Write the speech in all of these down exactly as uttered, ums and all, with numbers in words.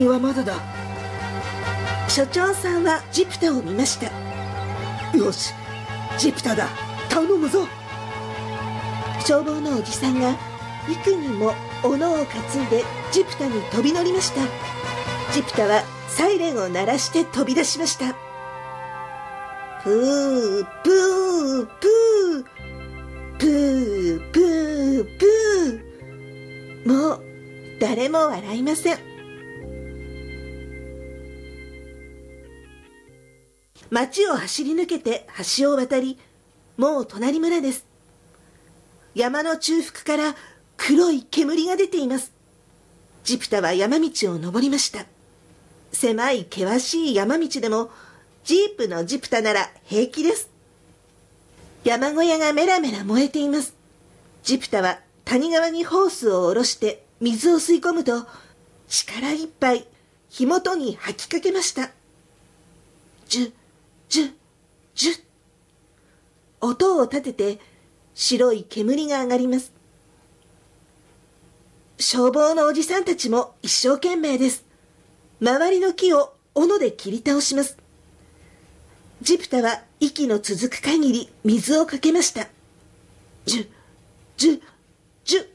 はまだだ。 所長さんはジプタを見ました。 よし、ジプタだ、頼むぞ。 消防のおじさんが幾人も斧を担いでジプタに飛び乗りました。ジプタはサイレンを鳴らして飛び出しました。プープープープープープー。もう誰も笑いません。町を走り抜けて橋を渡り、もう隣村です。山の中腹から黒い煙が出ています。ジプタは山道を登りました。狭い険しい山道でもジープのジプタなら平気です。山小屋がメラメラ燃えています。ジプタは谷川にホースを下ろして水を吸い込むと、力いっぱい火元に吐きかけました。ジュジュジュ。音を立てて白い煙が上がります。消防のおじさんたちも一生懸命です。周りの木を斧で切り倒します。ジプタは息の続く限り水をかけました。ジュジュジュ。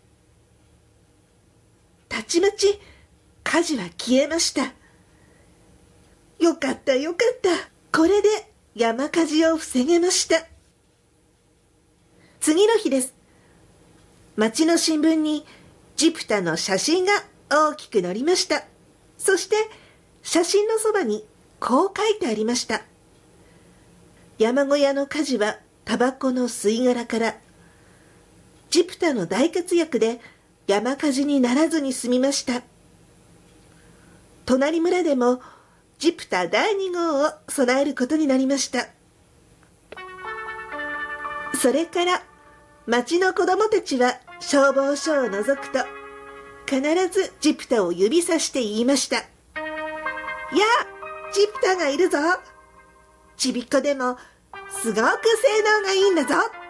たちまち火事は消えました。よかったよかった。これで山火事を防げました。次の日です。町の新聞にジプタの写真が大きく載りました。そして写真のそばにこう書いてありました。山小屋の火事はタバコの吸い殻から、ジプタの大活躍で山火事にならずに済みました。隣村でもジプタだいに号を備えることになりました。それから町の子供たちは消防署を覗くと必ずジプタを指さして言いました。やあ、ジプタがいるぞ。ちびっこでもすごく性能がいいんだぞ。